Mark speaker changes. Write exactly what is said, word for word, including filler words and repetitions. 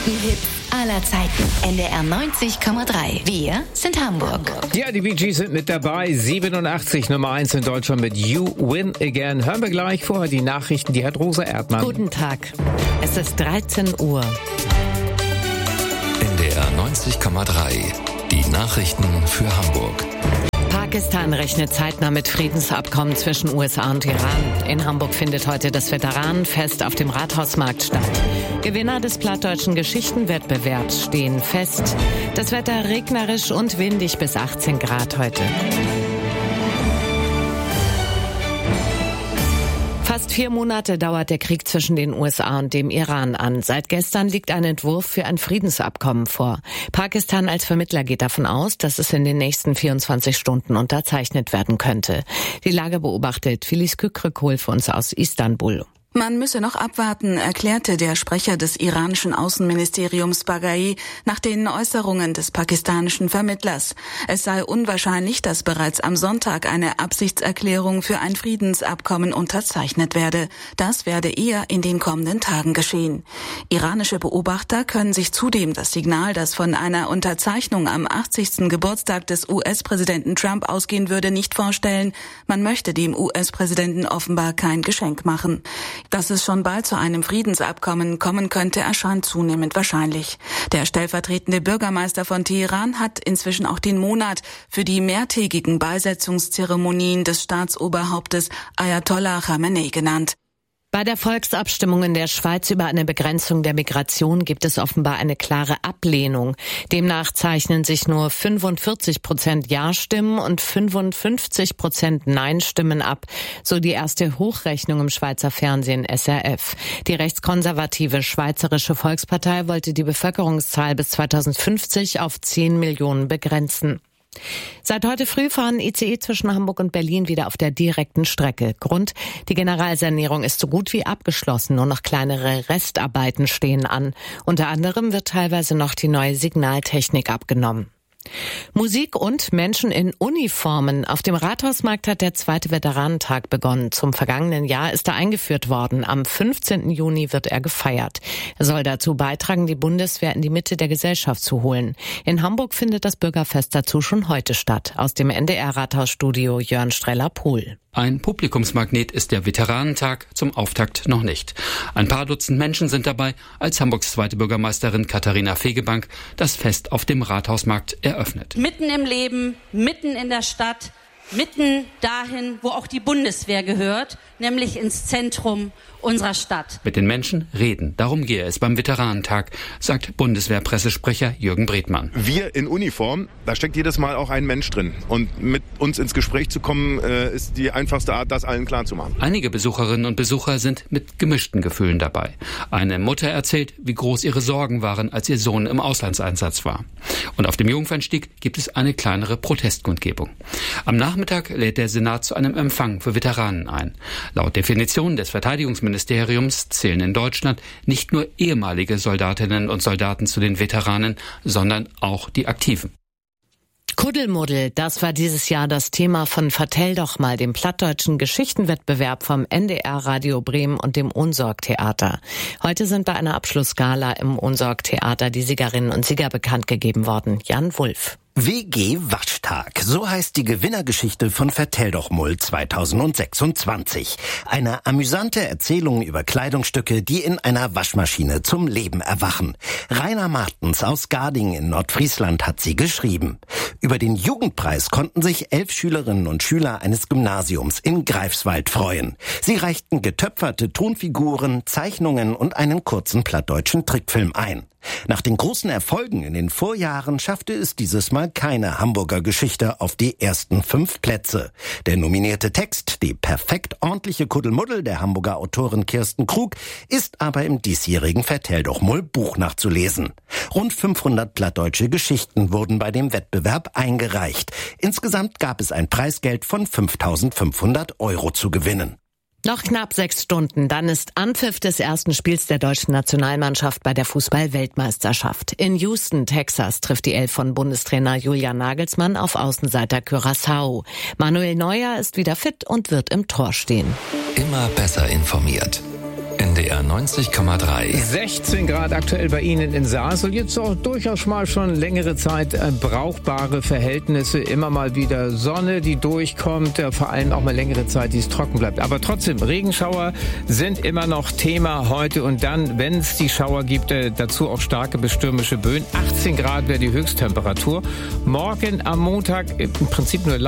Speaker 1: besten Hits aller Zeiten. N D R neunzig Komma drei. Wir sind Hamburg.
Speaker 2: Ja, die Bee Gees sind mit dabei. siebenundachtzig, Nummer eins in Deutschland mit You Win Again. Hören wir gleich vorher die Nachrichten. Die hat Rosa Erdmann.
Speaker 3: Guten Tag. Es ist dreizehn Uhr.
Speaker 4: N D R neunzig Komma drei. Die Nachrichten für Hamburg.
Speaker 3: Pakistan rechnet zeitnah mit Friedensabkommen zwischen U S A und Iran. In Hamburg findet heute das Veteranenfest auf dem Rathausmarkt statt. Gewinner des plattdeutschen Geschichtenwettbewerbs stehen fest. Das Wetter regnerisch und windig bis achtzehn Grad heute. Fast vier Monate dauert der Krieg zwischen den U S A und dem Iran an. Seit gestern liegt ein Entwurf für ein Friedensabkommen vor. Pakistan als Vermittler geht davon aus, dass es in den nächsten vierundzwanzig Stunden unterzeichnet werden könnte. Die Lage beobachtet Filiz Kükrekol für uns aus Istanbul.
Speaker 5: Man müsse noch abwarten, erklärte der Sprecher des iranischen Außenministeriums Baghai nach den Äußerungen des pakistanischen Vermittlers. Es sei unwahrscheinlich, dass bereits am Sonntag eine Absichtserklärung für ein Friedensabkommen unterzeichnet werde. Das werde eher in den kommenden Tagen geschehen. Iranische Beobachter können sich zudem das Signal, das von einer Unterzeichnung am achtzigsten Geburtstag des U S-Präsidenten Trump ausgehen würde, nicht vorstellen. Man möchte dem U S-Präsidenten offenbar kein Geschenk machen. Dass es schon bald zu einem Friedensabkommen kommen könnte, erscheint zunehmend wahrscheinlich. Der stellvertretende Bürgermeister von Teheran hat inzwischen auch den Monat für die mehrtägigen Beisetzungszeremonien des Staatsoberhauptes Ayatollah Khamenei genannt.
Speaker 3: Bei der Volksabstimmung in der Schweiz über eine Begrenzung der Migration gibt es offenbar eine klare Ablehnung. Demnach zeichnen sich nur fünfundvierzig Prozent Ja-Stimmen und fünfundfünfzig Prozent Nein-Stimmen ab, so die erste Hochrechnung im Schweizer Fernsehen S R F. Die rechtskonservative Schweizerische Volkspartei wollte die Bevölkerungszahl bis zweitausendfünfzig auf zehn Millionen begrenzen. Seit heute früh fahren I C E zwischen Hamburg und Berlin wieder auf der direkten Strecke. Grund: die Generalsanierung ist so gut wie abgeschlossen, nur noch kleinere Restarbeiten stehen an. Unter anderem wird teilweise noch die neue Signaltechnik abgenommen. Musik und Menschen in Uniformen. Auf dem Rathausmarkt hat der zweite Veteranentag begonnen. Zum vergangenen Jahr ist er eingeführt worden. Am fünfzehnten Juni wird er gefeiert. Er soll dazu beitragen, die Bundeswehr in die Mitte der Gesellschaft zu holen. In Hamburg findet das Bürgerfest dazu schon heute statt. Aus dem N D R-Rathausstudio Jörn Streller-Pohl.
Speaker 6: Ein Publikumsmagnet ist der Veteranentag, zum Auftakt noch nicht. Ein paar Dutzend Menschen sind dabei, als Hamburgs zweite Bürgermeisterin Katharina Fegebank das Fest auf dem Rathausmarkt eröffnet.
Speaker 7: Mitten im Leben, mitten in der Stadt, mitten dahin, wo auch die Bundeswehr gehört, nämlich ins Zentrum unserer Stadt.
Speaker 6: Mit den Menschen reden, darum gehe es beim Veteranentag, sagt Bundeswehrpressesprecher Jürgen Bredmann.
Speaker 8: Wir in Uniform, da steckt jedes Mal auch ein Mensch drin. Und mit uns ins Gespräch zu kommen, ist die einfachste Art, das allen klar zu machen.
Speaker 6: Einige Besucherinnen und Besucher sind mit gemischten Gefühlen dabei. Eine Mutter erzählt, wie groß ihre Sorgen waren, als ihr Sohn im Auslandseinsatz war. Und auf dem Jungfernstieg gibt es eine kleinere Protestkundgebung. Am Nachmittag lädt der Senat zu einem Empfang für Veteranen ein. Laut Definition des Verteidigungsministeriums zählen in Deutschland nicht nur ehemalige Soldatinnen und Soldaten zu den Veteranen, sondern auch die Aktiven.
Speaker 3: Kuddelmuddel, das war dieses Jahr das Thema von Vertell doch mal, dem plattdeutschen Geschichtenwettbewerb vom N D R Radio Bremen und dem Ohnsorg-Theater. Heute sind bei einer Abschlussgala im Ohnsorg-Theater die Siegerinnen und Sieger bekannt gegeben worden. Jan Wulff.
Speaker 9: W G Waschtag, so heißt die Gewinnergeschichte von Vertell doch mal zweitausendsechsundzwanzig. Eine amüsante Erzählung über Kleidungsstücke, die in einer Waschmaschine zum Leben erwachen. Rainer Martens aus Garding in Nordfriesland hat sie geschrieben. Über den Jugendpreis konnten sich elf Schülerinnen und Schüler eines Gymnasiums in Greifswald freuen. Sie reichten getöpferte Tonfiguren, Zeichnungen und einen kurzen plattdeutschen Trickfilm ein. Nach den großen Erfolgen in den Vorjahren schaffte es dieses Mal keine Hamburger Geschichte auf die ersten fünf Plätze. Der nominierte Text, die perfekt ordentliche Kuddelmuddel der Hamburger Autorin Kirsten Krug, ist aber im diesjährigen Vertell doch mal Buch nachzulesen. Rund fünfhundert plattdeutsche Geschichten wurden bei dem Wettbewerb eingereicht. Insgesamt gab es ein Preisgeld von fünftausendfünfhundert Euro zu gewinnen.
Speaker 3: Noch knapp sechs Stunden, dann ist Anpfiff des ersten Spiels der deutschen Nationalmannschaft bei der Fußball-Weltmeisterschaft. In Houston, Texas, trifft die Elf von Bundestrainer Julian Nagelsmann auf Außenseiter Curaçao. Manuel Neuer ist wieder fit und wird im Tor stehen.
Speaker 4: Immer besser informiert. N D R neunzig Komma drei.
Speaker 2: sechzehn Grad aktuell bei Ihnen in Saas und jetzt auch durchaus mal schon längere Zeit äh, brauchbare Verhältnisse. Immer mal wieder Sonne, die durchkommt, äh, vor allem auch mal längere Zeit, die es trocken bleibt. Aber trotzdem, Regenschauer sind immer noch Thema heute und dann, wenn es die Schauer gibt, äh, dazu auch starke bis stürmische Böen. achtzehn Grad wäre die Höchsttemperatur. Morgen am Montag im Prinzip nur